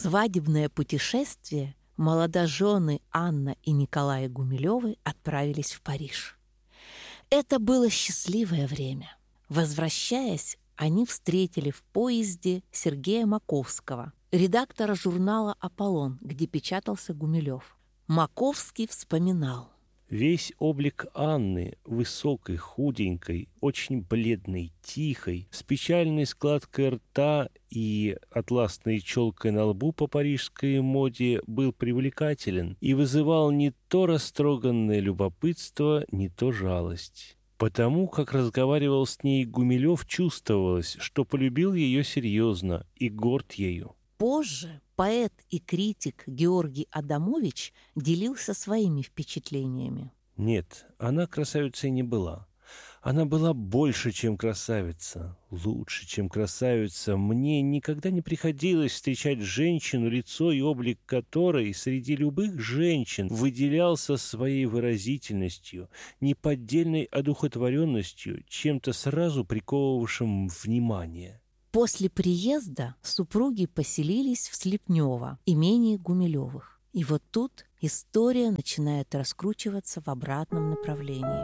свадебное путешествие молодожены Анна и Николай Гумилевы отправились в Париж. Это было счастливое время. Возвращаясь, они встретили в поезде Сергея Маковского, редактора журнала «Аполлон», где печатался Гумилев. Маковский вспоминал: весь облик Анны, высокой, худенькой, очень бледной, тихой, с печальной складкой рта и атласной челкой на лбу по парижской моде, был привлекателен и вызывал не то растроганное любопытство, не то жалость. Потому как разговаривал с ней Гумилев, чувствовалось, что полюбил ее серьезно и горд ею. Позже поэт и критик Георгий Адамович делился своими впечатлениями. Нет, она красавицей не была. Она была больше, чем красавица, лучше, чем красавица. Мне никогда не приходилось встречать женщину, лицо и облик которой среди любых женщин выделялся своей выразительностью, неподдельной одухотворенностью, чем-то сразу приковывавшим внимание. После приезда супруги поселились в Слепнево, имении Гумилевых. И вот тут история начинает раскручиваться в обратном направлении.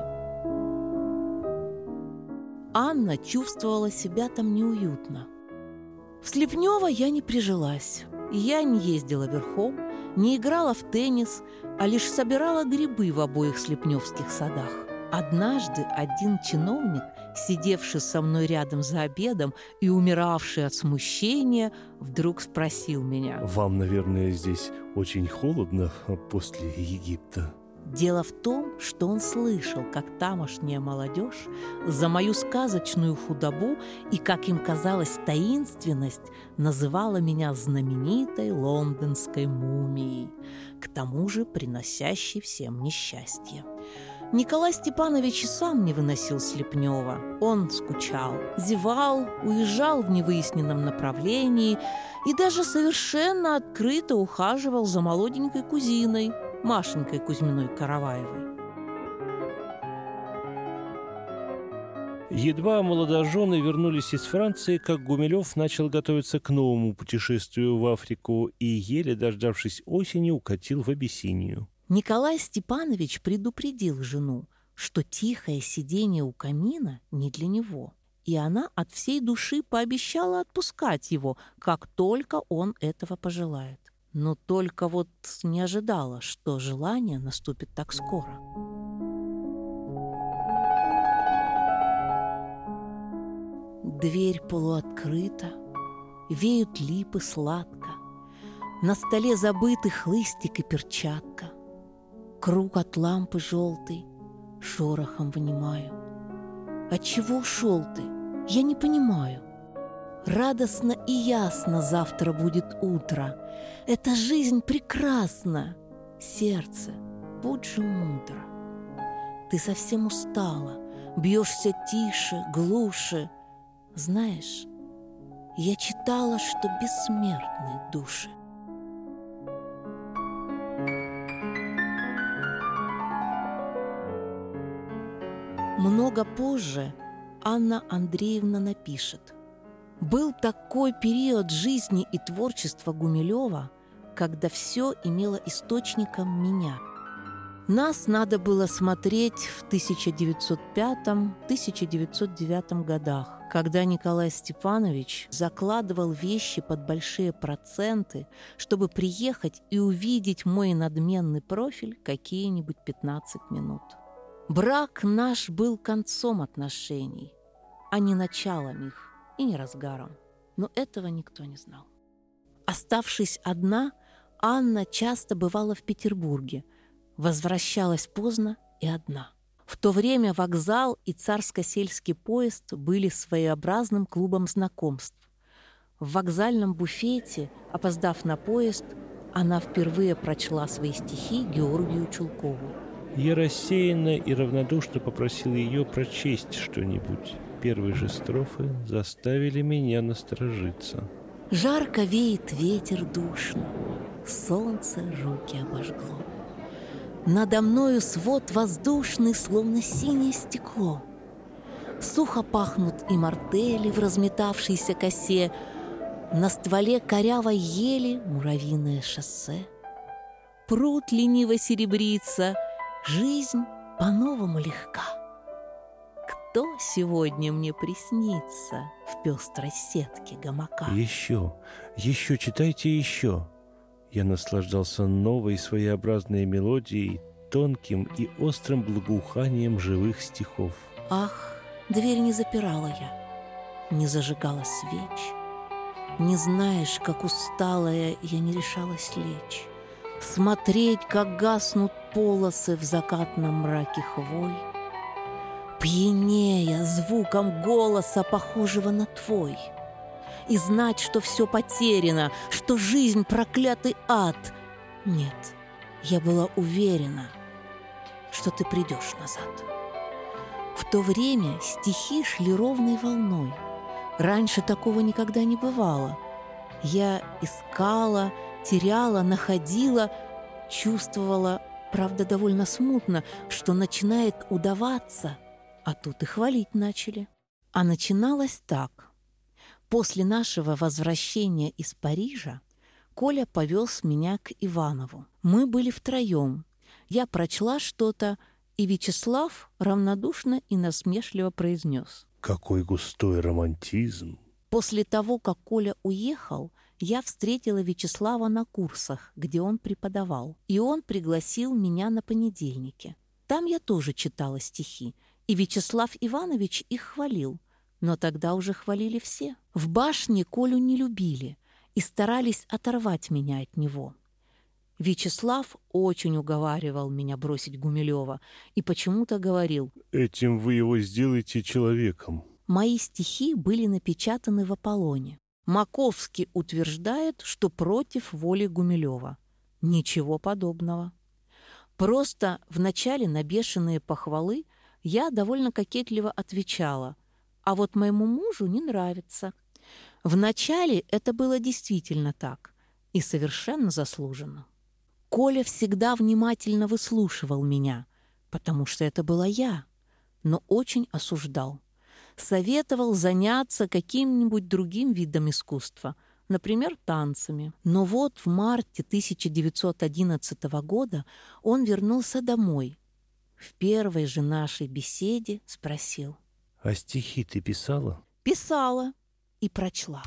Анна чувствовала себя там неуютно. В Слепнево я не прижилась. Я не ездила верхом, не играла в теннис, а лишь собирала грибы в обоих слепневских садах. Однажды один чиновник, сидевший со мной рядом за обедом и умиравший от смущения, вдруг спросил меня: «Вам, наверное, здесь очень холодно после Египта?» Дело в том, что он слышал, как тамошняя молодежь за мою сказочную худобу и, как им казалось, таинственность называла меня знаменитой лондонской мумией, к тому же приносящей всем несчастье. Николай Степанович и сам не выносил Слепнева. Он скучал, зевал, уезжал в невыясненном направлении и даже совершенно открыто ухаживал за молоденькой кузиной, Машенькой Кузьминой-Караваевой. Едва молодожены вернулись из Франции, как Гумилев начал готовиться к новому путешествию в Африку и, еле дождавшись осени, укатил в Абиссинию. Николай Степанович предупредил жену, что тихое сидение у камина не для него, и она от всей души пообещала отпускать его, как только он этого пожелает. Но только вот не ожидала, что желание наступит так скоро. Дверь полуоткрыта, веют липы сладко, на столе забыты хлыстик и перчатка. Круг от лампы желтый, шорохом вынимаю. Отчего ушел ты? Я не понимаю. Радостно и ясно завтра будет утро. Эта жизнь прекрасна. Сердце, будь же мудро. Ты совсем устала, бьешься тише, глуше. Знаешь, я читала, что бессмертны души. Много позже Анна Андреевна напишет: «Был такой период жизни и творчества Гумилева, когда все имело источником меня. Нас надо было смотреть в 1905-1909 годах, когда Николай Степанович закладывал вещи под большие проценты, чтобы приехать и увидеть мой надменный профиль какие-нибудь 15 минут. Брак наш был концом отношений, а не началом их и не разгаром. Но этого никто не знал. Оставшись одна, Анна часто бывала в Петербурге, возвращалась поздно и одна. В то время вокзал и Царско-сельский поезд были своеобразным клубом знакомств. В вокзальном буфете, опоздав на поезд, она впервые прочла свои стихи Георгию Чулкову. Я рассеянно и равнодушно попросил ее прочесть что-нибудь. Первые же строфы заставили меня насторожиться. Жарко веет ветер душно, солнце руки обожгло. Надо мною свод воздушный, словно синее стекло. Сухо пахнут и мартели в разметавшейся косе. На стволе корявой ели муравьиное шоссе. Пруд лениво серебрится, жизнь по-новому легка. Кто сегодня мне приснится в пестрой сетке гамака? Еще читайте еще. Я наслаждался новой своеобразной мелодией, тонким и острым благоуханием живых стихов. Ах, дверь не запирала я, не зажигала свеч. Не знаешь, как усталая я не решалась лечь, смотреть, как гаснут полосы в закатном мраке хвой, пьянея звуком голоса, похожего на твой, и знать, что все потеряно, что жизнь проклятый ад. Нет, я была уверена, что ты придешь назад. В то время стихи шли ровной волной. Раньше такого никогда не бывало. Я искала, теряла, находила, чувствовала, правда, довольно смутно, что начинает удаваться, а тут и хвалить начали. А начиналось так. После нашего возвращения из Парижа Коля повез меня к Иванову. Мы были втроем. Я прочла что-то, и Вячеслав равнодушно и насмешливо произнес: Какой густой романтизм! После того, как Коля уехал, я встретила Вячеслава на курсах, где он преподавал, и он пригласил меня на понедельнике. Там я тоже читала стихи, и Вячеслав Иванович их хвалил, но тогда уже хвалили все. В башне Колю не любили и старались оторвать меня от него. Вячеслав очень уговаривал меня бросить Гумилева и почему-то говорил: Этим вы его сделаете человеком. Мои стихи были напечатаны в «Аполлоне». Маковский утверждает, что против воли Гумилева. Ничего подобного. Просто в начале на бешеные похвалы я довольно кокетливо отвечала: а вот моему мужу не нравится. В начале это было действительно так и совершенно заслуженно. Коля всегда внимательно выслушивал меня, потому что это была я, но очень осуждал. Советовал заняться каким-нибудь другим видом искусства, например, танцами. Но вот в марте 1911 года он вернулся домой. В первой же нашей беседе спросил: А стихи ты писала? Писала и прочла.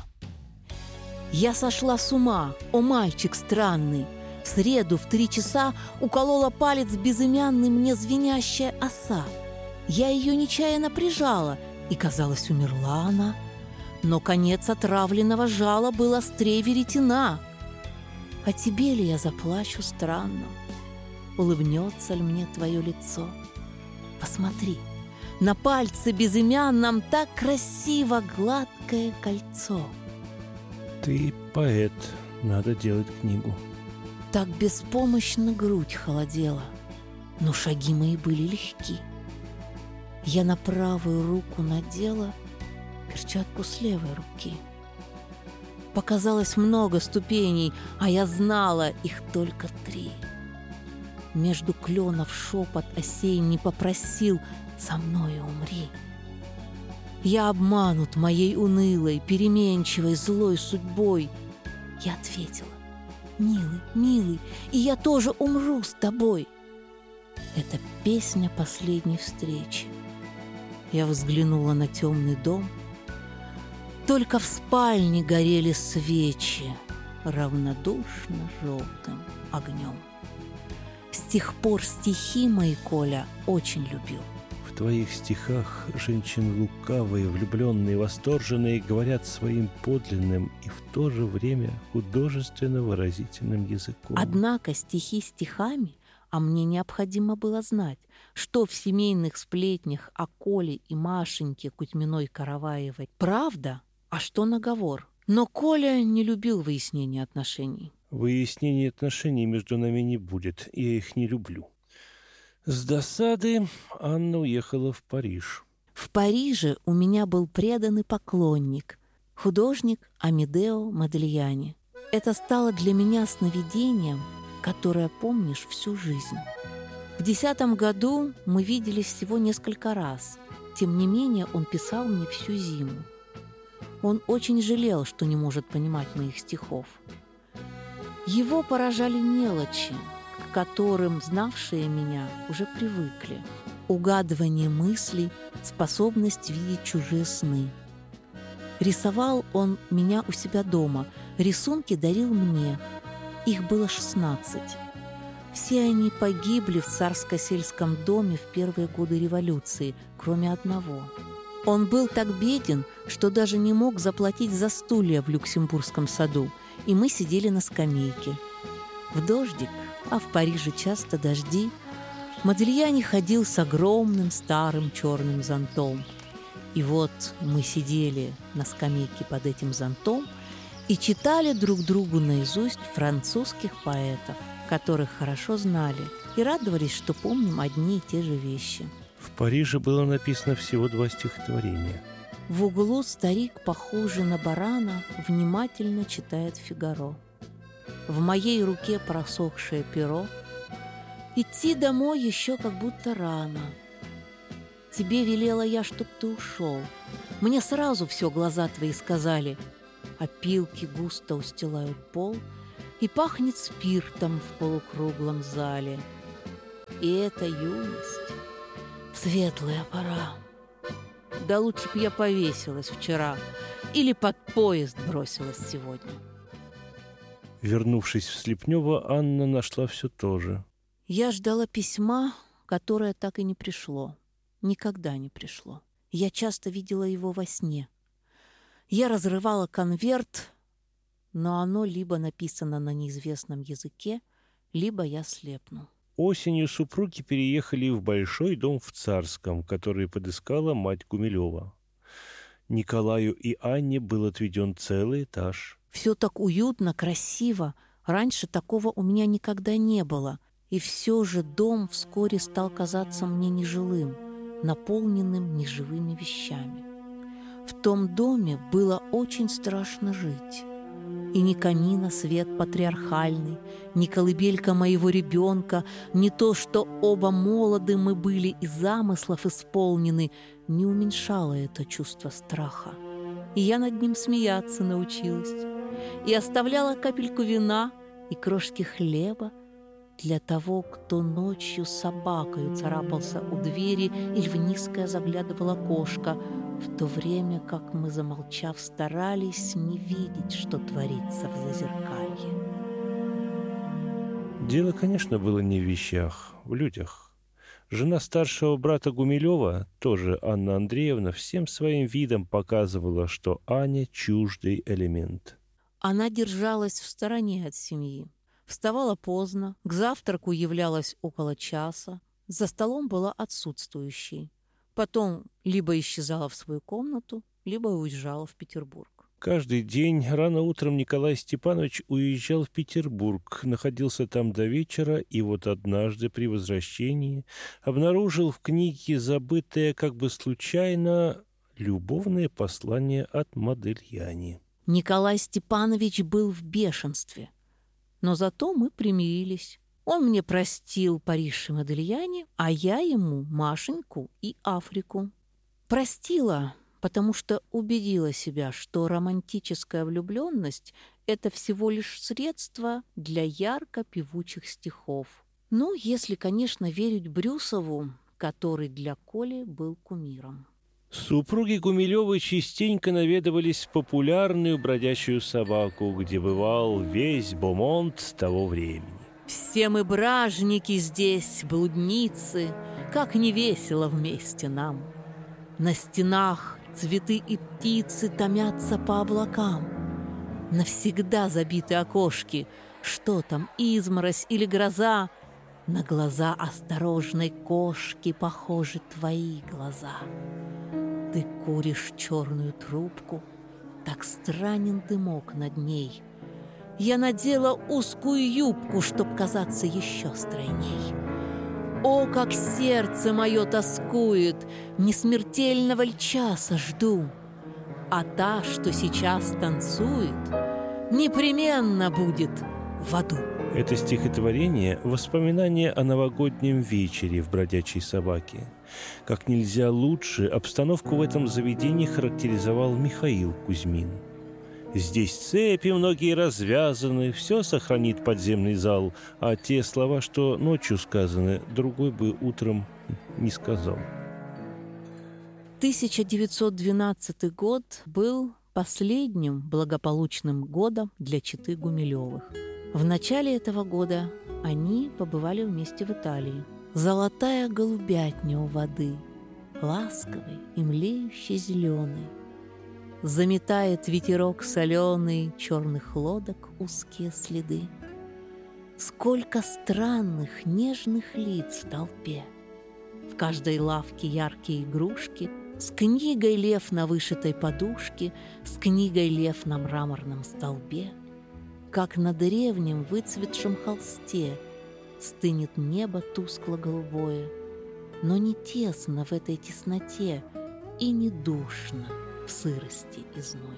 «Я сошла с ума, о мальчик странный. В среду в 3 часа уколола палец безымянный мне звенящая оса. Я ее нечаянно прижала, и, казалось, умерла она. Но конец отравленного жала был острее веретена. О тебе ли я заплачу странно? Улыбнется ли мне твое лицо? Посмотри, на пальце безымянном так красиво гладкое кольцо». Ты поэт, надо делать книгу. Так беспомощно грудь холодела, но шаги мои были легки. Я на правую руку надела перчатку с левой руки. Показалось много ступеней, а я знала их только 3. Между кленов шепот осенний попросил: со мною умри. Я обманут моей унылой, переменчивой, злой судьбой. Я ответила: милый, милый, и я тоже умру с тобой. Это песня последней встречи. Я взглянула на темный дом. Только в спальне горели свечи равнодушно желтым огнем. С тех пор стихи мои Коля очень любил. В твоих стихах женщины лукавые, влюбленные, восторженные говорят своим подлинным и в то же время художественно выразительным языком. Однако стихи стихами, а мне необходимо было знать, что в семейных сплетнях о Коле и Машеньке Кузьминой-Караваевой правда, а что наговор. Но Коля не любил выяснения отношений. Выяснения отношений между нами не будет, я их не люблю. С досады Анна уехала в Париж. В Париже у меня был преданный поклонник, художник Амедео Модильяни. Это стало для меня сновидением, которое помнишь всю жизнь. В 2010 году мы виделись всего несколько раз. Тем не менее, он писал мне всю зиму. Он очень жалел, что не может понимать моих стихов. Его поражали мелочи, к которым знавшие меня уже привыкли. Угадывание мыслей, способность видеть чужие сны. Рисовал он меня у себя дома, рисунки дарил мне. Их было 16. Все они погибли в царско-сельском доме в первые годы революции, кроме одного. Он был так беден, что даже не мог заплатить за стулья в Люксембургском саду, и мы сидели на скамейке. В дождик, а в Париже часто дожди, Модильяни ходил с огромным старым черным зонтом. И вот мы сидели на скамейке под этим зонтом и читали друг другу наизусть французских поэтов, которых хорошо знали, и радовались, что помним одни и те же вещи. В Париже было написано всего 2 стихотворения. В углу старик, похожий на барана, внимательно читает «Фигаро». В моей руке просохшее перо. Идти домой еще как будто рано. Тебе велела я, чтоб ты ушел. Мне сразу все глаза твои сказали. Опилки густо устилают пол, и пахнет спиртом в полукруглом зале. И это юность, светлая пора. Да лучше б я повесилась вчера или под поезд бросилась сегодня. Вернувшись в Слепнево, Анна нашла все то же. Я ждала письма, которое так и не пришло. Никогда не пришло. Я часто видела его во сне. Я разрывала конверт, но оно либо написано на неизвестном языке, либо я слепну. Осенью супруги переехали в большой дом в Царском, который подыскала мать Гумилева. Николаю и Анне был отведен целый этаж. Все так уютно, красиво. Раньше такого у меня никогда не было. И все же дом вскоре стал казаться мне нежилым, наполненным неживыми вещами. В том доме было очень страшно жить. И ни камина свет патриархальный, ни колыбелька моего ребенка, ни то, что оба молоды мы были и замыслов исполнены, не уменьшало это чувство страха. И я над ним смеяться научилась. И оставляла капельку вина и крошки хлеба для того, кто ночью собакою царапался у двери или в низкое заглядывала кошка, в то время как мы, замолчав, старались не видеть, что творится в зазеркалье. Дело, конечно, было не в вещах, в людях. Жена старшего брата Гумилева, тоже Анна Андреевна, всем своим видом показывала, что Аня чуждый элемент. Она держалась в стороне от семьи. Вставала поздно, к завтраку являлась около часа, за столом была отсутствующей. Потом либо исчезала в свою комнату, либо уезжала в Петербург. Каждый день рано утром Николай Степанович уезжал в Петербург, находился там до вечера, и вот однажды при возвращении обнаружил в книге забытое как бы случайно любовное послание от Модильяни. Николай Степанович был в бешенстве, но зато мы примирились. Он мне простил Париж и Модильяни, а я ему Машеньку и Африку. Простила, потому что убедила себя, что романтическая влюбленность – это всего лишь средство для ярко-певучих стихов. Ну, если, конечно, верить Брюсову, который для Коли был кумиром. Супруги Гумилевы частенько наведывались в популярную бродячую собаку, где бывал весь бомонд того времени. Все мы бражники здесь, блудницы, как не весело вместе нам. На стенах цветы и птицы томятся по облакам. Навсегда забиты окошки, что там, изморозь или гроза. На глаза осторожной кошки похожи твои глаза. Ты куришь черную трубку, так странен дымок над ней. Я надела узкую юбку, чтоб казаться еще стройней. О, как сердце мое тоскует, несмертельного ль часа жду. А та, что сейчас танцует, непременно будет в аду. Это стихотворение – воспоминание о новогоднем вечере в «Бродячей собаке». Как нельзя лучше обстановку в этом заведении характеризовал Михаил Кузьмин. «Здесь цепи многие развязаны, все сохранит подземный зал, а те слова, что ночью сказаны, другой бы утром не сказал». 1912 год был последним благополучным годом для четы Гумилевых. В начале этого года они побывали вместе в Италии. Золотая голубятня у воды, ласковый и млеющий зеленый. Заметает ветерок соленый черных лодок узкие следы. Сколько странных нежных лиц в толпе. В каждой лавке яркие игрушки, с книгой лев на вышитой подушке, с книгой лев на мраморном столбе. Как на древнем выцветшем холсте стынет небо тускло-голубое, но не тесно в этой тесноте и не душно в сырости и зное.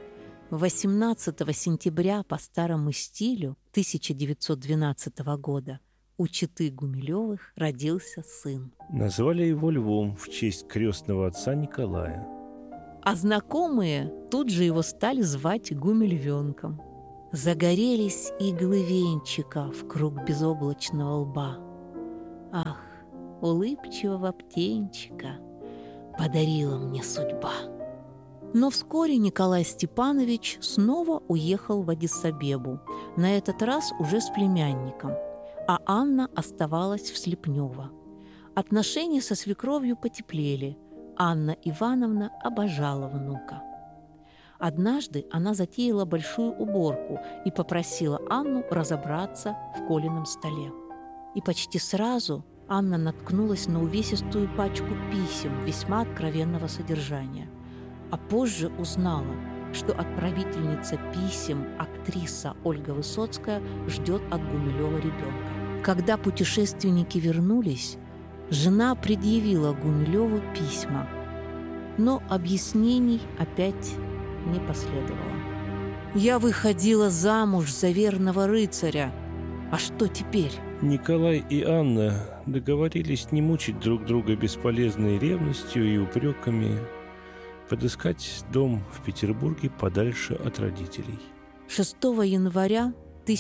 18 сентября по старому стилю 1912 года у четы Гумилевых родился сын. Назвали его Львом в честь крестного отца Николая. А знакомые тут же его стали звать Гумильвенком. Загорелись иглы венчика в круг безоблачного лба. Ах, улыбчивого птенчика подарила мне судьба. Но вскоре Николай Степанович снова уехал в Аддис-Абебу, на этот раз уже с племянником, а Анна оставалась в Слепнево. Отношения со свекровью потеплели. Анна Ивановна обожала внука. Однажды она затеяла большую уборку и попросила Анну разобраться в Колином столе. И почти сразу Анна наткнулась на увесистую пачку писем весьма откровенного содержания. А позже узнала, что отправительница писем, актриса Ольга Высоцкая, ждет от Гумилева ребенка. Когда путешественники вернулись, жена предъявила Гумилеву письма, но объяснений опять не последовало. «Я выходила замуж за верного рыцаря. А что теперь?» Николай и Анна договорились не мучить друг друга бесполезной ревностью и упреками, подыскать дом в Петербурге подальше от родителей. 6 января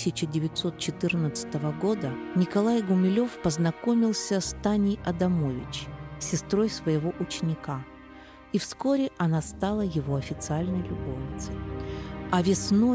1914 года Николай Гумилев познакомился с Таней Адамович, сестрой своего ученика, и вскоре она стала его официальной любовницей. А весной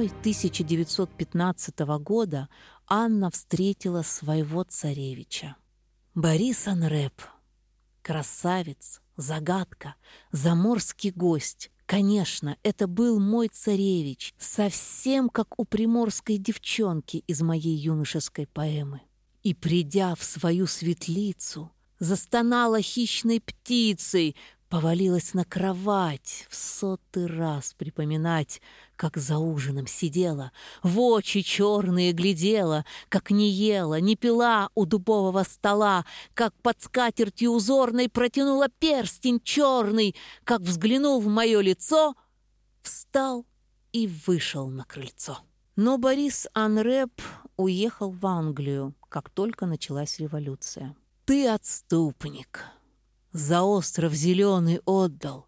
1915 года Анна встретила своего царевича. Борис Анреп, красавец, загадка, заморский гость. Конечно, это был мой царевич, совсем как у приморской девчонки из моей юношеской поэмы. И, придя в свою светлицу, застонала хищной птицей, повалилась на кровать, в 100-й раз припоминать, как за ужином сидела, в очи черные глядела, как не ела, не пила у дубового стола, как под скатертью узорной протянула перстень черный, как взглянул в мое лицо, встал и вышел на крыльцо. Но Борис Анреп уехал в Англию, как только началась революция. «Ты отступник! За остров зеленый отдал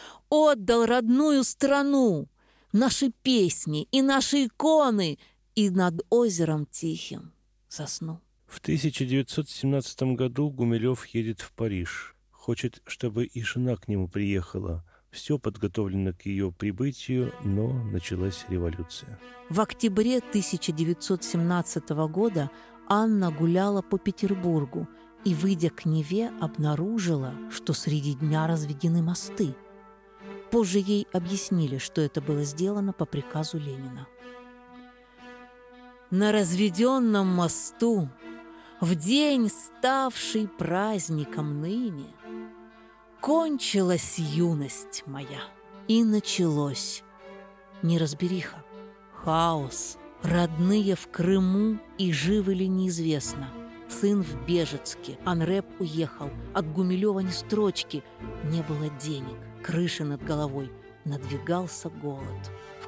родную страну, наши песни и наши иконы, и над озером тихим засну». В 1917 году Гумилев едет в Париж. Хочет, чтобы и жена к нему приехала. Все подготовлено к ее прибытию, но началась революция. В октябре 1917 года Анна гуляла по Петербургу и, выйдя к Неве, обнаружила, что среди дня разведены мосты. Позже ей объяснили, что это было сделано по приказу Ленина. На разведенном мосту, в день, ставший праздником ныне, кончилась юность моя, и началось неразбериха, хаос. Родные в Крыму и живы ли неизвестно. Сын в Бежецке, Анреп уехал, от Гумилева ни строчки. Не было денег, крыши над головой, надвигался голод. В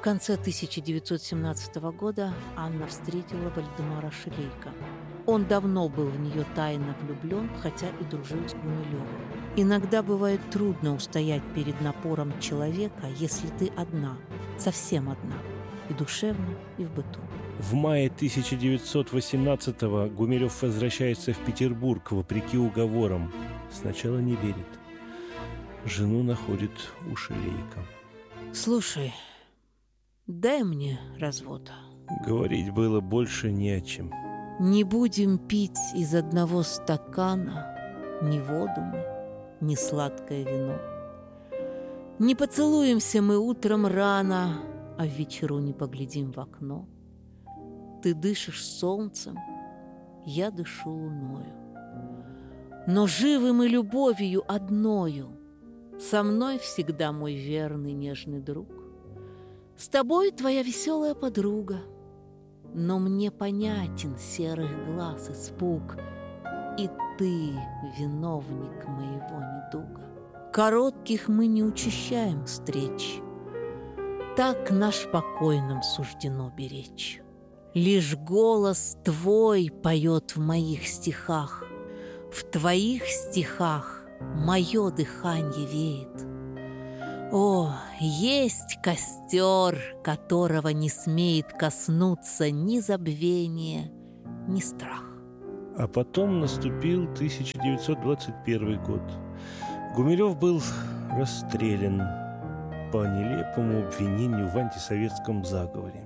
конце 1917 года Анна встретила Вальдемара Шилейко. Он давно был в нее тайно влюблен, хотя и дружил с Гумилевым. Иногда бывает трудно устоять перед напором человека, если ты одна, совсем одна, и душевно, и в быту. В мае 1918-го Гумилев возвращается в Петербург вопреки уговорам. Сначала не верит. Жену находит у Шилейко. «Слушай, дай мне развод». Говорить было больше не о чем. «Не будем пить из одного стакана ни воду мы, ни сладкое вино. Не поцелуемся мы утром рано, а в вечеру не поглядим в окно. Ты дышишь солнцем, я дышу луною. Но живы мы любовью одною. Со мной всегда мой верный нежный друг. С тобой твоя веселая подруга. Но мне понятен серых глаз испуг, и ты виновник моего недуга. Коротких мы не учащаем встреч, так наш покой нам суждено беречь. Лишь голос твой поет в моих стихах, в твоих стихах мое дыханье веет. О, есть костер, которого не смеет коснуться ни забвение, ни страх». А потом наступил 1921 год. Гумилев был расстрелян по нелепому обвинению в антисоветском заговоре.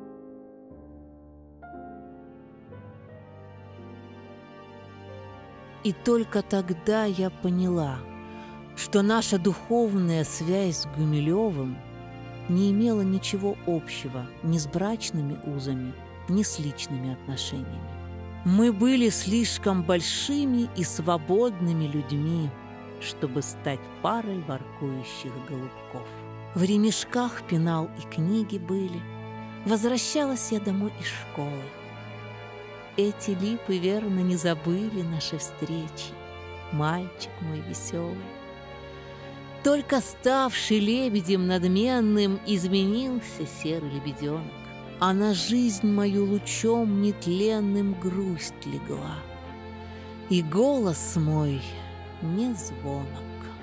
И только тогда я поняла, что наша духовная связь с Гумилевым не имела ничего общего ни с брачными узами, ни с личными отношениями. Мы были слишком большими и свободными людьми, чтобы стать парой воркующих голубков. В ремешках пенал и книги были. Возвращалась я домой из школы. Эти липы, верно, не забыли наши встречи, мальчик мой веселый. Только ставший лебедем надменным изменился серый лебеденок, а на жизнь мою лучом нетленным грусть легла, и голос мой не звонок.